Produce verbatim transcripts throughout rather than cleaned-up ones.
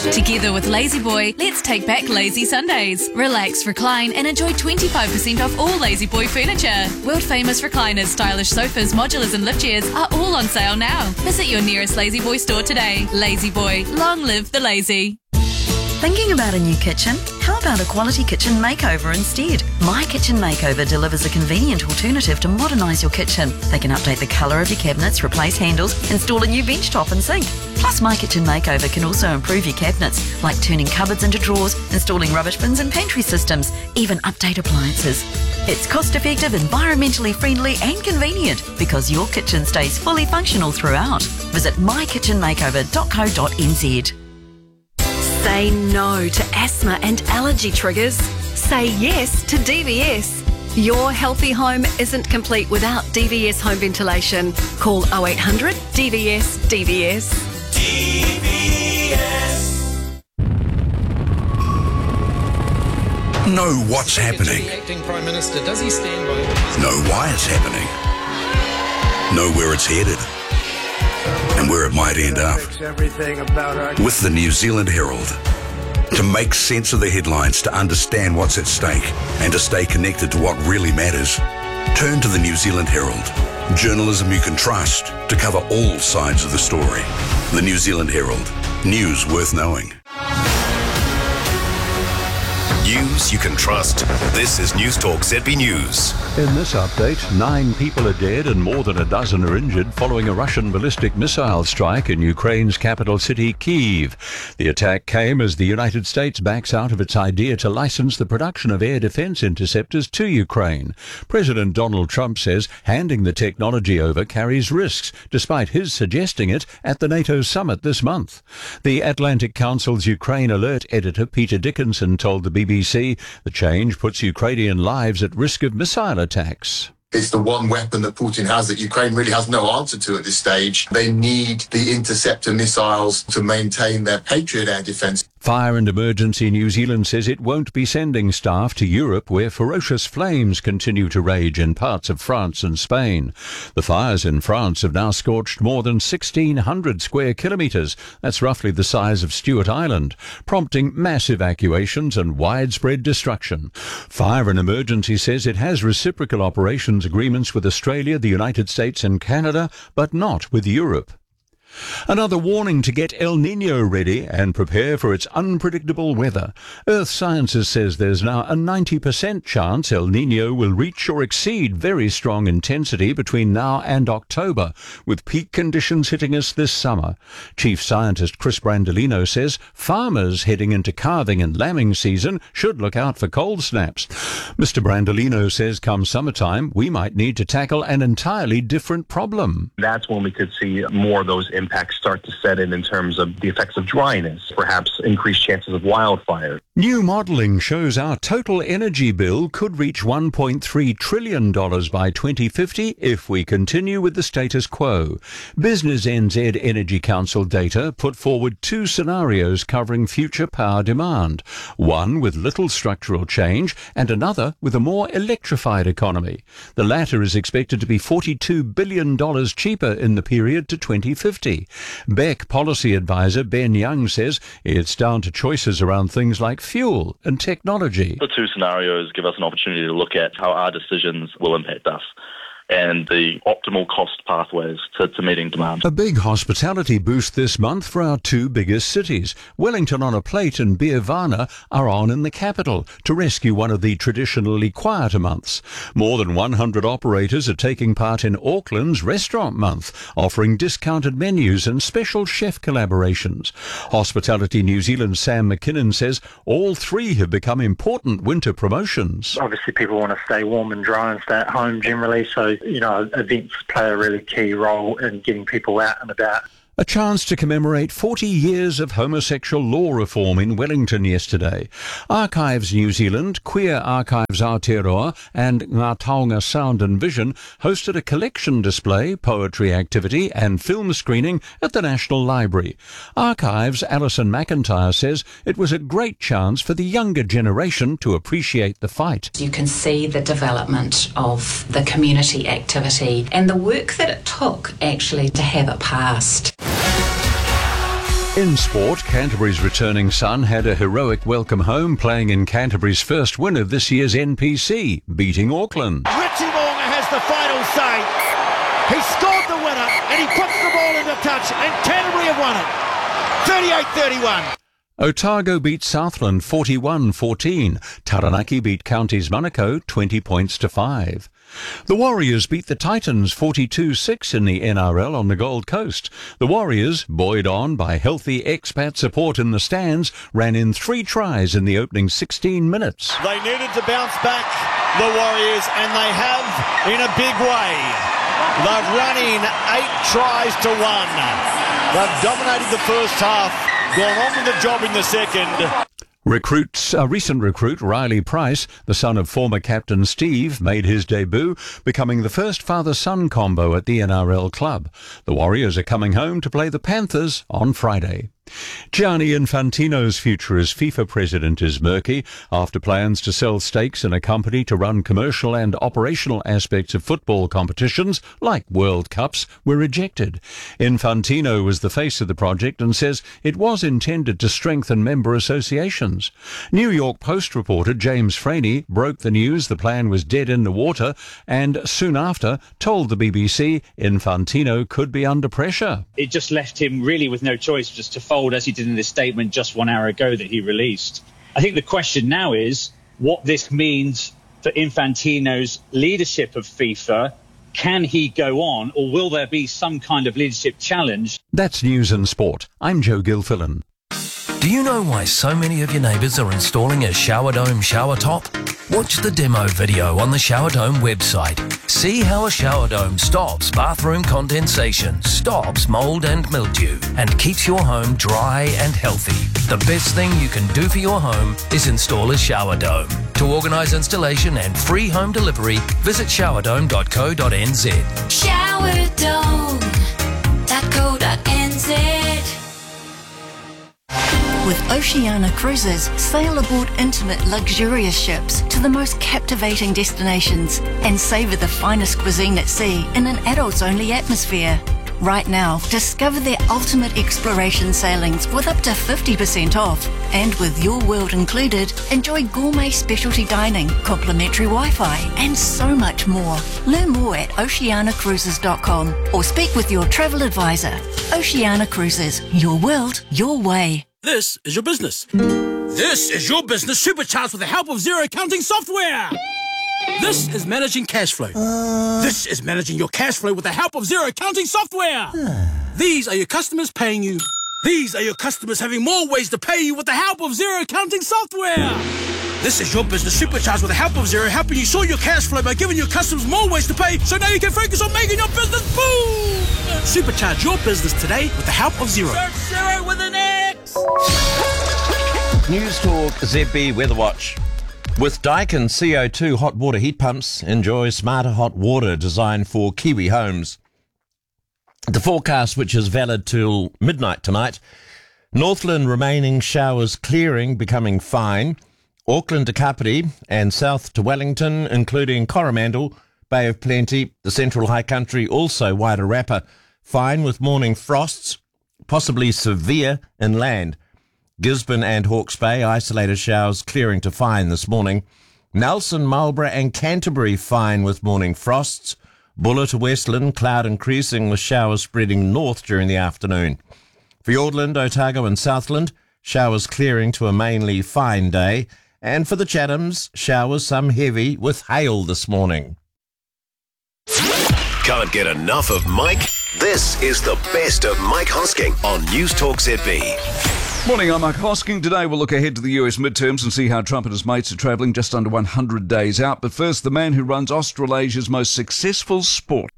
Together with Lazy Boy, let's take back lazy Sundays. Relax, recline and enjoy twenty-five percent off all Lazy Boy furniture. World famous recliners, stylish sofas, modulars and lift chairs are all on sale now. Visit your nearest Lazy Boy store today. Lazy Boy, long live the lazy. Thinking about a new kitchen? How about a quality kitchen makeover instead? My Kitchen Makeover delivers a convenient alternative to modernise your kitchen. They can update the colour of your cabinets, replace handles, install a new bench top and sink. Plus, My Kitchen Makeover can also improve your cabinets, like turning cupboards into drawers, installing rubbish bins and pantry systems, even update appliances. It's cost-effective, environmentally friendly and convenient because your kitchen stays fully functional throughout. Visit my kitchen makeover dot co dot n z. Say no to asthma and allergy triggers. Say yes to D V S. Your healthy home isn't complete without D V S home ventilation. Call oh eight hundred D V S D V S. D V S. Know what's happening. The acting Prime Minister, does he stand by? Know why it's happening. Know where it's headed. And where it might end up. With the New Zealand Herald. To make sense of the headlines, to understand what's at stake, and to stay connected to what really matters, turn to the New Zealand Herald. Journalism you can trust to cover all sides of the story. The New Zealand Herald. News worth knowing. News you can trust. This is News Talk Z B News. In this update, nine people are dead and more than a dozen are injured following a Russian ballistic missile strike in Ukraine's capital city, Kyiv. The attack came as the United States backs out of its idea to license the production of air defense interceptors to Ukraine. President Donald Trump says handing the technology over carries risks, despite his suggesting it at the NATO summit this month. The Atlantic Council's Ukraine Alert editor Peter Dickinson told the B B C the change puts Ukrainian lives at risk of missile attacks. It's the one weapon that Putin has that Ukraine really has no answer to at this stage. They need the interceptor missiles to maintain their Patriot air defence. Fire and Emergency New Zealand says it won't be sending staff to Europe where ferocious flames continue to rage in parts of France and Spain. The fires in France have now scorched more than sixteen hundred square kilometres. That's roughly the size of Stewart Island, prompting mass evacuations and widespread destruction. Fire and Emergency says it has reciprocal operations agreements with Australia, the United States and Canada, but not with Europe. Another warning to get El Niño ready and prepare for its unpredictable weather. Earth Sciences says there's now a ninety percent chance El Niño will reach or exceed very strong intensity between now and October, with peak conditions hitting us this summer. Chief Scientist Chris Brandolino says farmers heading into calving and lambing season should look out for cold snaps. Mister Brandolino says come summertime we might need to tackle an entirely different problem. That's when we could see more of those impacts start to set in in terms of the effects of dryness, perhaps increased chances of wildfire. New modelling shows our total energy bill could reach one point three trillion dollars by twenty fifty if we continue with the status quo. Business N Z Energy Council data put forward two scenarios covering future power demand, one with little structural change and another with a more electrified economy. The latter is expected to be forty-two billion dollars cheaper in the period to twenty fifty. B E C policy advisor Ben Young says it's down to choices around things like fuel and technology. The two scenarios give us an opportunity to look at how our decisions will impact us and the optimal cost pathways to, to meeting demand. A big hospitality boost this month for our two biggest cities. Wellington on a Plate and Beervana are on in the capital to rescue one of the traditionally quieter months. More than one hundred operators are taking part in Auckland's Restaurant Month, offering discounted menus and special chef collaborations. Hospitality New Zealand's Sam McKinnon says all three have become important winter promotions. Obviously people want to stay warm and dry and stay at home generally, so you know, events play a really key role in getting people out and about. A chance to commemorate forty years of homosexual law reform in Wellington yesterday. Archives New Zealand, Queer Archives Aotearoa and Ngā Taonga Sound and Vision hosted a collection display, poetry activity and film screening at the National Library. Archives Alison McIntyre says it was a great chance for the younger generation to appreciate the fight. You can see the development of the community activity and the work that it took actually to have it passed. In sport, Canterbury's returning son had a heroic welcome home, playing in Canterbury's first win of this year's N P C, beating Auckland. Richie Mo'unga has the final say. He scored the winner and he puts the ball into touch, and Canterbury have won it. thirty-eight thirty-one. Otago beat Southland forty-one fourteen. Taranaki beat Counties Manukau twenty points to five. The Warriors beat the Titans forty-two six in the N R L on the Gold Coast. The Warriors, buoyed on by healthy expat support in the stands, ran in three tries in the opening sixteen minutes. They needed to bounce back, the Warriors, and they have in a big way. They've run in eight tries to one. They've dominated the first half, gone on with the job in the second. Recruits, a recent recruit, Riley Price, the son of former captain Steve, made his debut, becoming the first father-son combo at the N R L club. The Warriors are coming home to play the Panthers on Friday. Gianni Infantino's future as FIFA president is murky after plans to sell stakes in a company to run commercial and operational aspects of football competitions, like World Cups, were rejected. Infantino was the face of the project and says it was intended to strengthen member associations. New York Post reporter James Franey broke the news the plan was dead in the water and soon after told the B B C Infantino could be under pressure. It just left him really with no choice just to fold, as he did in this statement just one hour ago that he released. I think the question now is what this means for Infantino's leadership of FIFA. Can he go on, or will there be some kind of leadership challenge? That's News and Sport. I'm Joe Gilfillan. Do you know why so many of your neighbours are installing a Shower Dome shower top? Watch the demo video on the Shower Dome website. See how a shower dome stops bathroom condensation, stops mould and mildew, and keeps your home dry and healthy. The best thing you can do for your home is install a shower dome. To organise installation and free home delivery, visit shower dome dot co dot n z. shower dome dot co dot n z. With Oceania Cruises, sail aboard intimate, luxurious ships to the most captivating destinations and savour the finest cuisine at sea in an adults-only atmosphere. Right now, discover their ultimate exploration sailings with up to fifty percent off. And with Your World included, enjoy gourmet specialty dining, complimentary Wi-Fi and so much more. Learn more at oceania cruises dot com or speak with your travel advisor. Oceania Cruises, your world, your way. This is your business. This is your business supercharged with the help of Xero accounting software. This is managing cash flow. Uh... This is managing your cash flow with the help of Xero accounting software. These are your customers paying you. These are your customers having more ways to pay you with the help of Xero accounting software. This is your business supercharged with the help of Xero, helping you sort your cash flow by giving your customers more ways to pay, so now you can focus on making your business boom. Supercharge your business today with the help of Xero. Search Xero with an X. News Talk Z B Weather Watch. With Daikin C O two hot water heat pumps, enjoy smarter hot water designed for Kiwi homes. The forecast, which is valid till midnight tonight: Northland remaining showers clearing, becoming fine. Auckland to Kapiti and south to Wellington, including Coromandel, Bay of Plenty, the Central High Country, also Wairarapa, fine with morning frosts, possibly severe inland. Gisborne and Hawke's Bay, isolated showers clearing to fine this morning. Nelson, Marlborough and Canterbury, fine with morning frosts. Buller to Westland, cloud increasing with showers spreading north during the afternoon. Fiordland, Otago and Southland, showers clearing to a mainly fine day. And for the Chathams, showers some heavy with hail this morning. Can't get enough of Mike? This is the best of Mike Hosking on News Talk Z B. Morning, I'm Mike Hosking. Today we'll look ahead to the U S midterms and see how Trump and his mates are travelling just under one hundred days out. But first, the man who runs Australasia's most successful sport.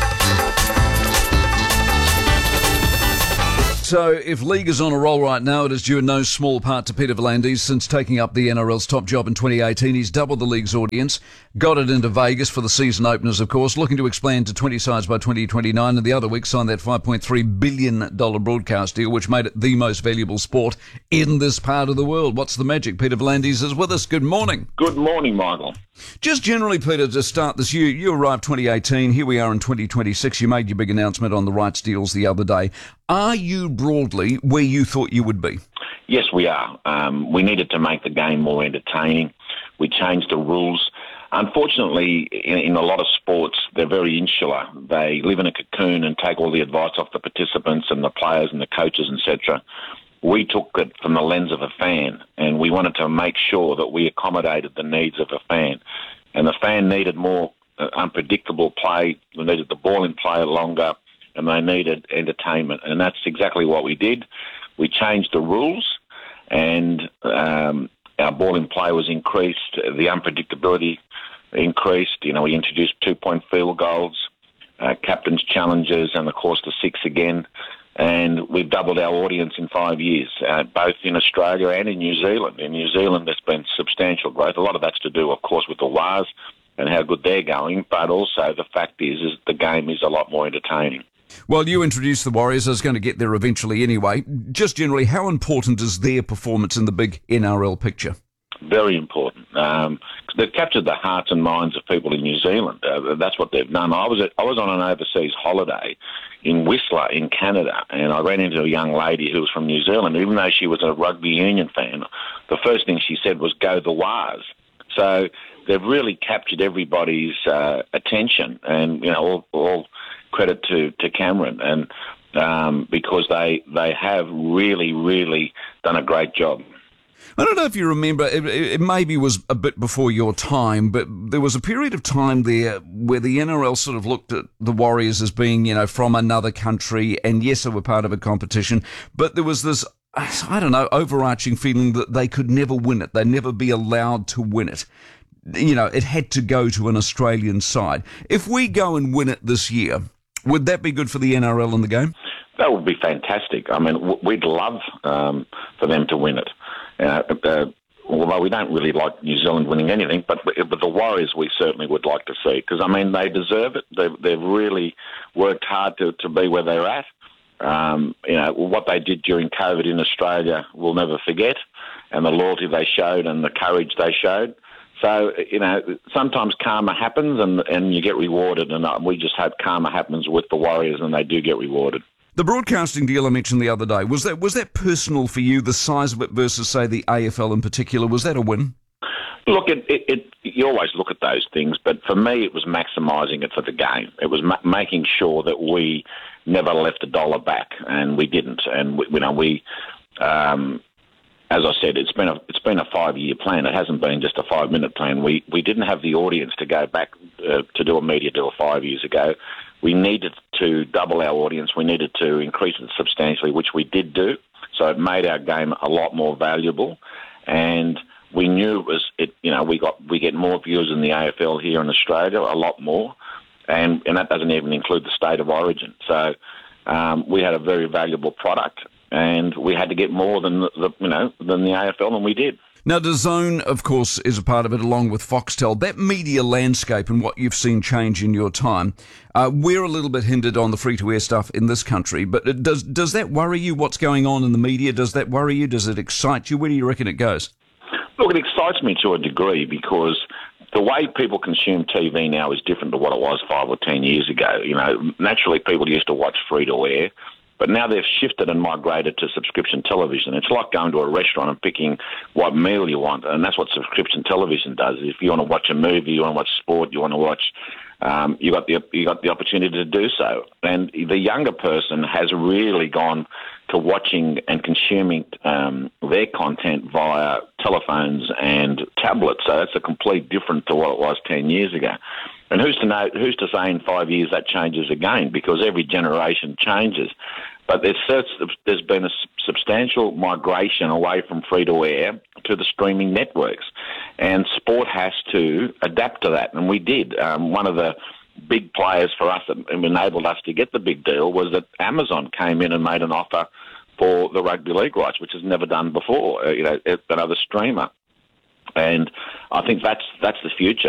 So, if League is on a roll right now, it is due in no small part to Peter V'landys. Since taking up the N R L's top job in twenty eighteen, he's doubled the League's audience, got it into Vegas for the season openers, of course, looking to expand to twenty sides by twenty twenty-nine, and the other week signed that five point three billion dollars broadcast deal, which made it the most valuable sport in this part of the world. What's the magic? Peter V'landys is with us. Good morning. Good morning, Michael. Just generally, Peter, to start this, you, you arrived twenty eighteen, here we are in twenty twenty-six, you made your big announcement on the rights deals the other day. Are you broadly where you thought you would be? Yes, we are. Um, we needed to make the game more entertaining. We changed the rules. Unfortunately, in, in a lot of sports, they're very insular. They live in a cocoon and take all the advice off the participants and the players and the coaches, et cetera. We took it from the lens of a fan, and we wanted to make sure that we accommodated the needs of a fan. And the fan needed more uh, unpredictable play. They needed the ball in play longer, and they needed entertainment. And that's exactly what we did. We changed the rules, and um, our ball in play was increased. The unpredictability increased. You know, we introduced two-point field goals, uh, captain's challenges, and of course the six again. And we've doubled our audience in five years, uh, both in Australia and in New Zealand. In New Zealand, there's been substantial growth. A lot of that's to do, of course, with the Wars and how good they're going, but also the fact is, is the game is a lot more entertaining. Well, you introduced the Warriors. I was going to get there eventually anyway. Just generally, how important is their performance in the big N R L picture? Very important. Um, they've captured the hearts and minds of people in New Zealand. Uh, that's what they've done. I was at, I was on an overseas holiday in Whistler in Canada, and I ran into a young lady who was from New Zealand. Even though she was a rugby union fan, the first thing she said was, "Go the Wars." So they've really captured everybody's uh, attention, and you know, all, all credit to, to Cameron, and um, because they they have really, really done a great job. I don't know if you remember, it, it maybe was a bit before your time, but there was a period of time there where the N R L sort of looked at the Warriors as being, you know, from another country, and yes, they were part of a competition, but there was this, I don't know, overarching feeling that they could never win it. They'd never be allowed to win it. You know, it had to go to an Australian side. If we go and win it this year, would that be good for the N R L in the game? That would be fantastic. I mean, we'd love um, for them to win it. Uh, uh, although we don't really like New Zealand winning anything, but but the Warriors we certainly would like to see, because, I mean, they deserve it. They've, they've really worked hard to, to be where they're at. Um, you know, what they did during COVID in Australia we'll never forget, and the loyalty they showed and the courage they showed. So, you know, sometimes karma happens and, and you get rewarded, and we just hope karma happens with the Warriors and they do get rewarded. The broadcasting deal I mentioned the other day, was that was that personal for you, the size of it versus, say, the A F L in particular? Was that a win? Look, it, it, it, you always look at those things, but for me it was maximising it for the game. It was ma- making sure that we never left a dollar back, and we didn't. And, we, you know, we... Um, As I said, it's been a it's been a five-year plan. It hasn't been just a five-minute plan. We we didn't have the audience to go back uh, to do a media deal five years ago. We needed to double our audience. We needed to increase it substantially, which we did do. So it made our game a lot more valuable, and we knew it was it. You know, we got we get more viewers in the A F L here in Australia, a lot more, and and that doesn't even include the state of origin. So um, we had a very valuable product. And we had to get more than the, the you know than the A F L, and we did. Now, DAZN, of course, is a part of it, along with Foxtel. That media landscape and what you've seen change in your time, uh, we're a little bit hindered on the free-to-air stuff in this country. But it does does that worry you? What's going on in the media? Does that worry you? Does it excite you? Where do you reckon it goes? Look, it excites me to a degree, because the way people consume T V now is different to what it was five or ten years ago. You know, naturally, people used to watch free-to-air. But now they've shifted and migrated to subscription television. It's like going to a restaurant and picking what meal you want, and that's what subscription television does. If you want to watch a movie, you want to watch sport, you want to watch, um, you got the you got the opportunity to do so. And the younger person has really gone to watching and consuming um, their content via telephones and tablets. So that's a complete different to what it was ten years ago. And who's to know? Who's to say in five years that changes again? Because every generation changes. But there's there's been a substantial migration away from free-to-air to the streaming networks, and sport has to adapt to that, and we did. Um, one of the big players for us that enabled us to get the big deal was that Amazon came in and made an offer for the rugby league rights, which has never done before. Uh, you know, another streamer. And I think that's that's the future.